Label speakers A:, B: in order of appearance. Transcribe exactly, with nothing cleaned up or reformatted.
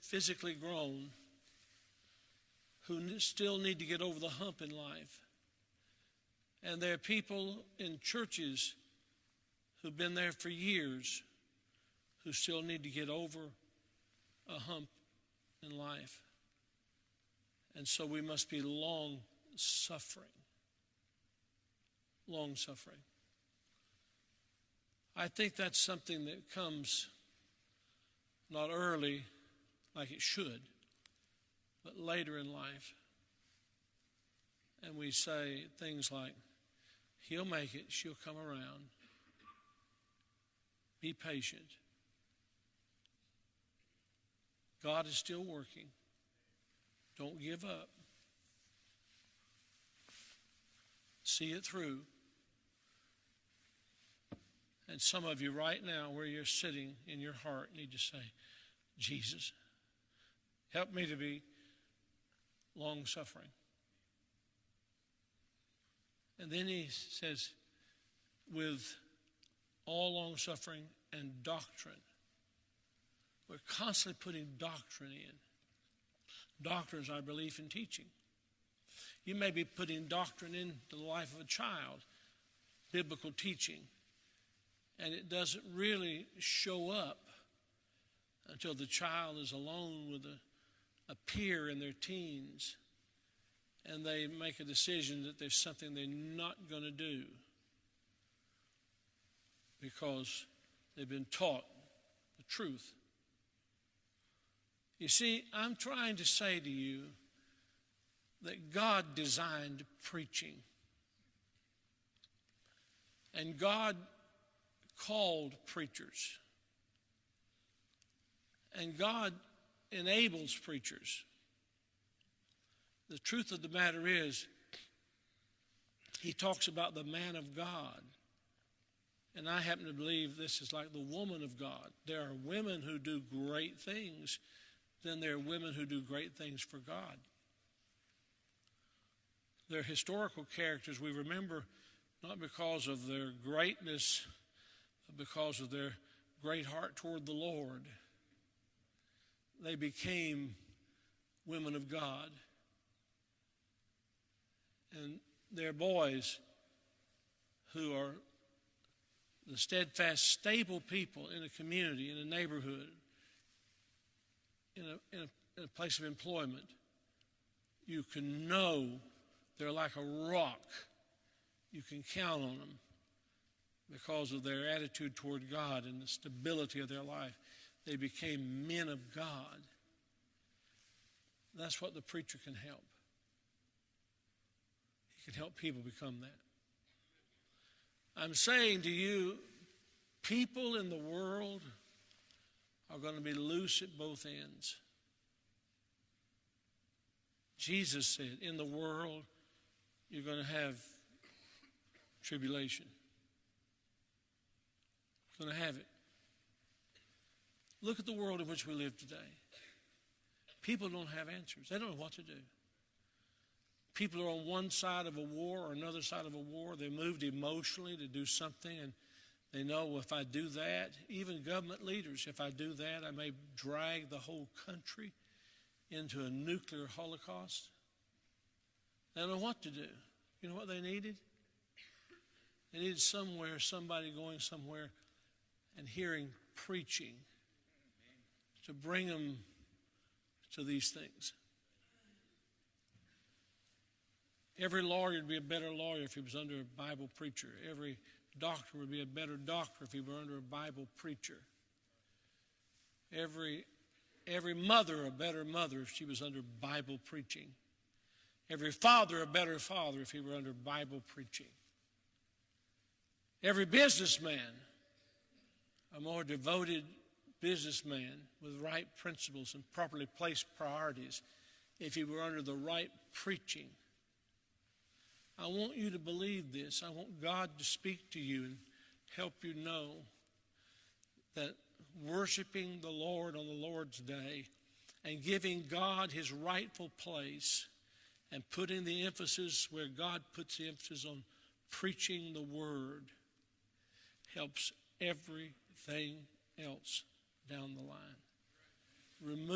A: physically grown who still need to get over the hump in life. And there are people in churches who've been there for years who still need to get over a hump in life. And so we must be long suffering. Long suffering. I think that's something that comes not early like it should, but later in life. And we say things like, he'll make it, she'll come around. Be patient. God is still working. Don't give up. See it through. And some of you right now, where you're sitting in your heart, need to say, Jesus, help me to be long-suffering. And then he says, with all long-suffering and doctrine. We're constantly putting doctrine in. Doctrine is our belief in teaching. You may be putting doctrine into the life of a child, biblical teaching, and it doesn't really show up until the child is alone with a, a peer in their teens, and they make a decision that there's something they're not going to do because they've been taught the truth. You see, I'm trying to say to you that God designed preaching. And God called preachers. And God enables preachers. The truth of the matter is, he talks about the man of God. And I happen to believe this is like the woman of God. There are women who do great things. Then there are women who do great things for God. They're historical characters we remember not because of their greatness, but because of their great heart toward the Lord. They became women of God. And they're boys who are the steadfast, stable people in a community, in a neighborhood, in a, in a, in a place of employment. You can know they're like a rock. You can count on them because of their attitude toward God and the stability of their life. They became men of God. That's what the preacher can help. He can help people become that. I'm saying to you, people in the world are going to be loose at both ends. Jesus said, in the world, you're going to have tribulation. You're going to have it. Look at the world in which we live today. People don't have answers. They don't know what to do. People are on one side of a war or another side of a war. They're moved emotionally to do something, and they know, well, if I do that, even government leaders, if I do that, I may drag the whole country into a nuclear holocaust. They don't know what to do. You know what they needed? They needed somewhere, somebody going somewhere and hearing preaching to bring them to these things. Every lawyer would be a better lawyer if he was under a Bible preacher. Every doctor would be a better doctor if he were under a Bible preacher. Every, every mother a better mother if she was under Bible preaching. Every father a better father if he were under Bible preaching. Every businessman a more devoted businessman with right principles and properly placed priorities if he were under the right preaching. I want you to believe this. I want God to speak to you and help you know that worshiping the Lord on the Lord's day and giving God his rightful place and putting the emphasis where God puts the emphasis on preaching the word helps everything else down the line. Remove